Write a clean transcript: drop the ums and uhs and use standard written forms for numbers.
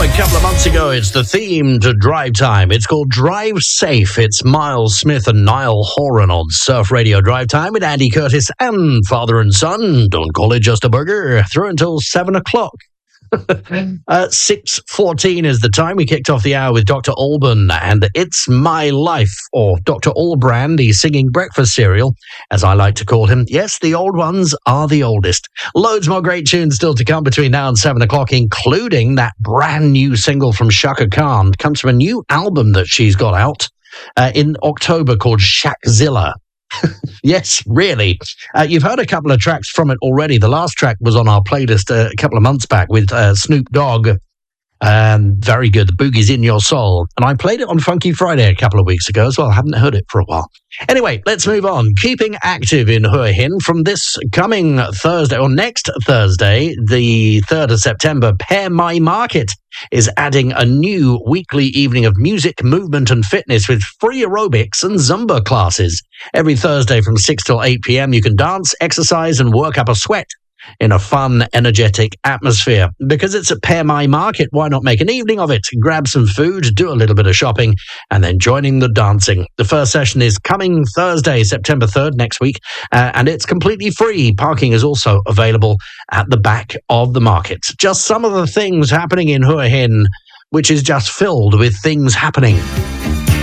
a couple of months ago. It's the theme to Drive Time. It's called Drive Safe. It's Miles Smith and Niall Horan on Surf Radio Drive Time with Andy Curtis and father and son. Don't call it just a burger. Through until 7 o'clock. 6:14 is the time. We kicked off the hour with Dr. Alban and It's My Life, or Dr. Albrand. He's singing breakfast cereal, as I like to call him. Yes, the old ones are the oldest. Loads more great tunes still to come between now and 7 o'clock, including that brand new single from Chaka Khan. It comes from a new album that she's got out in October called Shakzilla. Yes, really. You've heard a couple of tracks from it already. The last track was on our playlist a couple of months back with Snoop Dogg. Very good. The Boogie's in Your Soul. And I played it on Funky Friday a couple of weeks ago as well. I haven't heard it for a while. Anyway, let's move on. Keeping active in Hua Hin from this coming Thursday, or next Thursday, the 3rd of September, Pair My Market is adding a new weekly evening of music, movement and fitness with free aerobics and Zumba classes. Every Thursday from 6 till 8 p.m. you can dance, exercise and work up a sweat in a fun, energetic atmosphere. Because it's at Pair My Market, why not make an evening of it? Grab some food, do a little bit of shopping, and then joining the dancing. The first session is coming Thursday, September 3rd, next week, and it's completely free. Parking is also available at the back of the market. Just some of the things happening in Hua Hin, which is just filled with things happening.